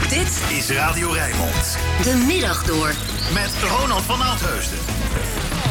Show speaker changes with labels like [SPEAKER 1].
[SPEAKER 1] Dit
[SPEAKER 2] is Radio Rijnmond.
[SPEAKER 1] De Middag Door.
[SPEAKER 2] Met Ronald van Oudheusden.